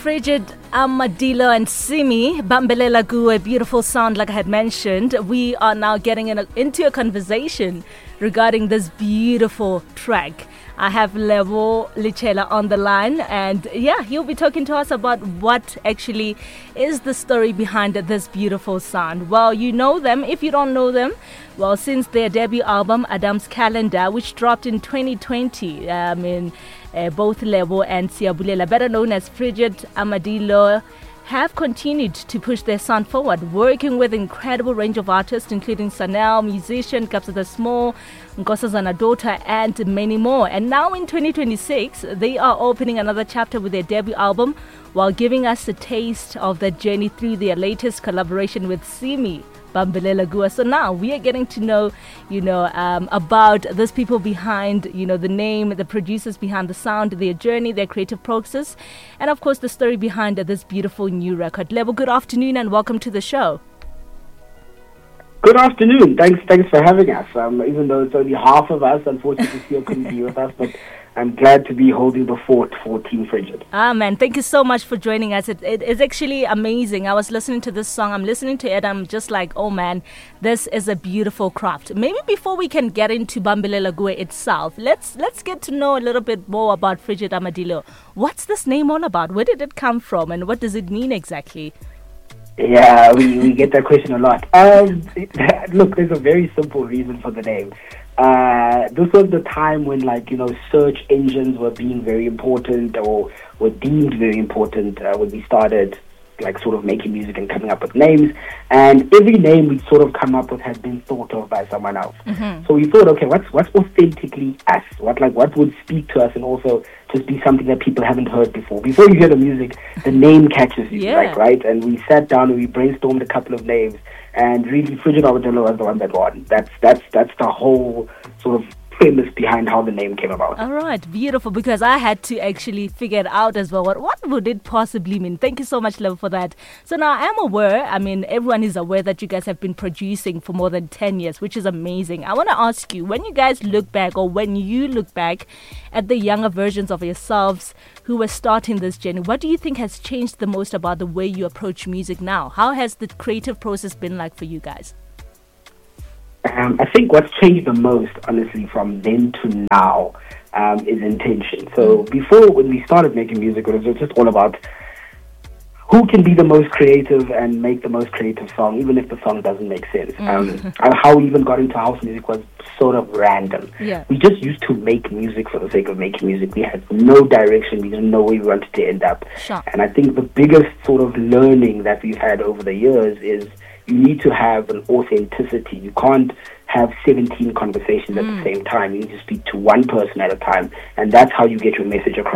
Frigid Amadilo and Simi, Bambelela Gu, a beautiful sound like I had mentioned. We are now getting into a conversation regarding this beautiful track. I have Lebo Lichela on the line, and he'll be talking to us about what actually is the story behind this beautiful sound. Well, you know them. If you don't know them, well, since their debut album, Adam's Calendar, which dropped in 2020, both Lebo and Siabulela, better known as Frigid Amadilo, have continued to push their sound forward, working with an incredible range of artists, including Sanel, musician, Kapsada Small, Nkosazana Daughter, and many more. And now in 2026, they are opening another chapter with their debut album, while giving us a taste of that journey through their latest collaboration with Simi, Bambelela Gua. So now we are getting to know, about those people behind, the name, the producers behind the sound, their journey, their creative process, and of course the story behind this beautiful new record. Lebo, good afternoon and welcome to the show. Good afternoon. Thanks for having us. Even though it's only half of us, unfortunately, Theo couldn't be with us, but I'm glad to be holding the fort for Team Frigid. Man, thank you so much for joining us. It is actually amazing. I was listening to this song. I'm listening to it. I'm just like, oh man, this is a beautiful craft. Maybe before we can get into Bambelela Gue itself, let's get to know a little bit more about Frigid Amadilo. What's this name all about? Where did it come from, and what does it mean exactly? Yeah, we get that question a lot. Look, there's a very simple reason for the name. This was the time when, search engines were being very important, or were deemed very important, when we started, sort of making music and coming up with names. And every name we sort of come up with has been thought of by someone else. Mm-hmm. So we thought, okay, what's authentically us? What would speak to us, and also just be something that people haven't heard before. Before you hear the music, the name catches you, right? And we sat down and we brainstormed a couple of names, and really Frigid Amadilo was the one that won. That's the whole sort of premise behind how the name came about. All right, beautiful, because I had to actually figure it out as well. What would it possibly mean? Thank you so much, Lebo, for that. So now I'm aware, everyone is aware that you guys have been producing for more than 10 years, which is amazing. I want to ask you, when you guys look back, or when you look back at the younger versions of yourselves who were starting this journey, what do you think has changed the most about the way you approach music now? How has the creative process been like for you guys? I think what's changed the most, honestly, from then to now, is intention. So before, when we started making music, it was just all about who can be the most creative and make the most creative song, even if the song doesn't make sense. How we even got into house music was sort of random. Yeah. We just used to make music for the sake of making music. We had no direction. We didn't know where we wanted to end up. Sure. And I think the biggest sort of learning that we've had over the years is you need to have an authenticity. You can't have 17 conversations at the same time. You need to speak to one person at a time, and that's how you get your message across.